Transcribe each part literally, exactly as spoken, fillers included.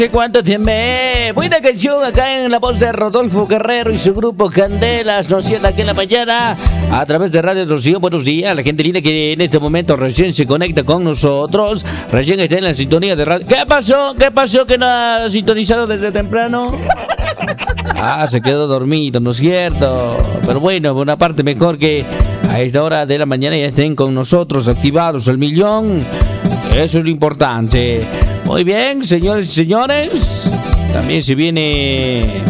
¿Cuánto tiempo? Buena canción acá en la voz de Rodolfo Guerrero y su grupo Candelas, nos sienta aquí en la mañana a través de Radio Rocío. Buenos días, la gente linda que en este momento recién se conecta con nosotros, recién está en la sintonía de radio. ¿Qué pasó? ¿Qué pasó que no ha sintonizado desde temprano? Ah, se quedó dormido, ¿no es cierto? Pero bueno, por una parte mejor que a esta hora de la mañana ya estén con nosotros activados el millón. Eso es lo importante. Muy bien, señores y señores. También se viene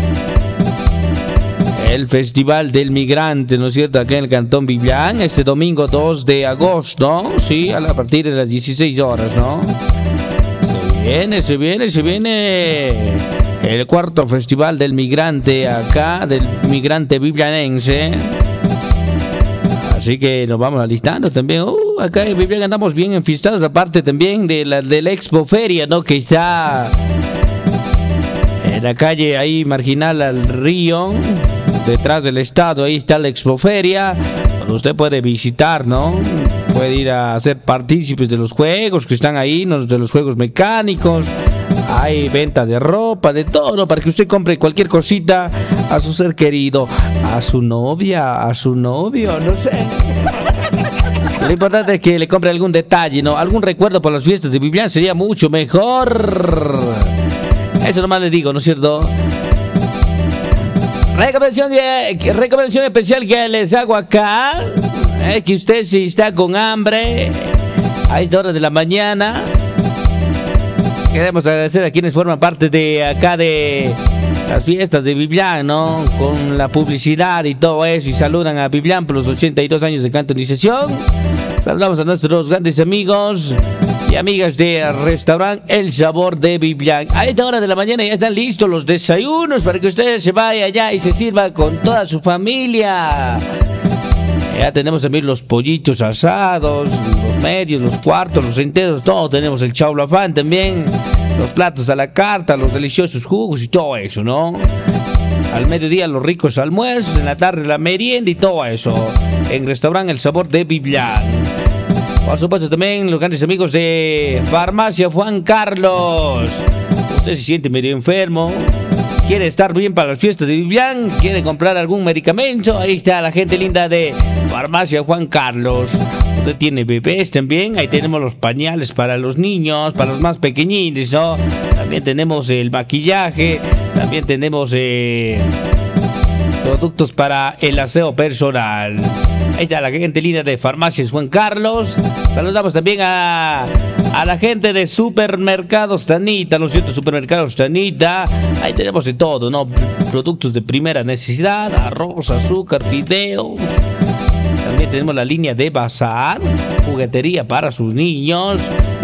el Festival del Migrante, ¿no es cierto? Acá en el Cantón Biblián, este domingo dos de agosto, sí, a partir de las dieciséis horas, ¿no? Se viene, se viene, se viene el cuarto Festival del Migrante acá, del Migrante Biblianense. Así que nos vamos alistando también. Uh, acá en Biblián andamos bien enfiestados, aparte también de la, de la Expo Feria, ¿no? Que está en la calle ahí marginal al río, detrás del estado, ahí está la Expo Feria. Donde usted puede visitar, ¿no? Puede ir a ser partícipes de los juegos que están ahí, ¿no? De los juegos mecánicos. Hay venta de ropa, de todo, ¿no? Para que usted compre cualquier cosita a su ser querido, a su novia, a su novio, no sé. Lo importante es que le compre algún detalle, ¿no? Algún recuerdo por las fiestas de Biblián sería mucho mejor. Eso nomás le digo, ¿no es cierto? Recomendación, que, recomendación especial que les hago acá es que usted, si está con hambre a esta hora de la mañana, queremos agradecer a quienes forman parte de acá de las fiestas de Biblián, ¿no? Con la publicidad y todo eso, y saludan a Biblián por los ochenta y dos años de cantonización. Saludamos a nuestros grandes amigos y amigas de Restaurante El Sabor de Biblián. A esta hora de la mañana ya están listos los desayunos para que usted se vaya allá y se sirva con toda su familia. Ya tenemos también los pollitos asados, los medios, los cuartos, los enteros, todo. Tenemos el chaulafán también, los platos a la carta, los deliciosos jugos y todo eso, ¿no? Al mediodía los ricos almuerzos, en la tarde la merienda y todo eso. En Restaurante El Sabor de Biblián. Por supuesto también los grandes amigos de Farmacia Juan Carlos. Usted se siente medio enfermo, quiere estar bien para las fiestas de Biblián, quiere comprar algún medicamento, ahí está la gente linda de Farmacia Juan Carlos. Usted tiene bebés también, ahí tenemos los pañales para los niños, para los más pequeñines, ¿no? También tenemos el maquillaje, también tenemos eh, productos para el aseo personal. Ahí está la gente linda de Farmacias Juan Carlos. Saludamos también a, a la gente de Supermercados Tanita, ¿no es cierto? Supermercados Tanita. Ahí tenemos de todo, ¿no? Productos de primera necesidad, arroz, azúcar, fideos. También tenemos la línea de bazar, juguetería para sus niños.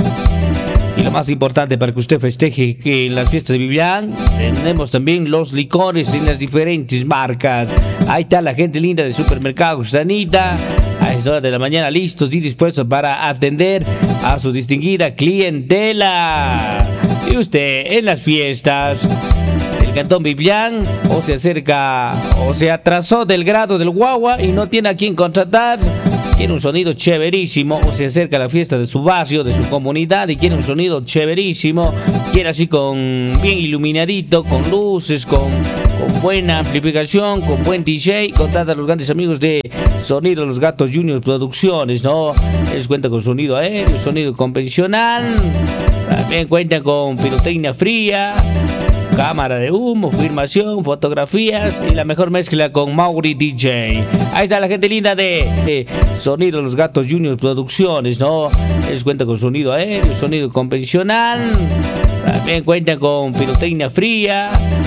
Y lo más importante para que usted festeje que en las fiestas de Biblián, tenemos también los licores en las diferentes marcas. Ahí está la gente linda de Supermercados Sanita, a esta hora de la mañana listos y dispuestos para atender a su distinguida clientela. Y usted en las fiestas del Cantón Biblián, o se acerca o se atrasó del grado del guagua y no tiene a quién contratar, quiere un sonido chéverísimo, o se acerca a la fiesta de su barrio, de su comunidad y quiere un sonido chéverísimo, quiere así con bien iluminadito, con luces, con, con buena amplificación, con buen D J, contrata a los grandes amigos de Sonido Los Gatos Junior Producciones, ¿no? Ellos cuentan con sonido aéreo, sonido convencional, también cuentan con pirotecnia fría, cámara de humo, filmación, fotografías y la mejor mezcla con Mauri D J. Ahí está la gente linda de, de Sonido Los Gatos Junior Producciones, ¿no? Ellos cuentan con sonido aéreo, sonido convencional, también cuentan con pirotecnia fría,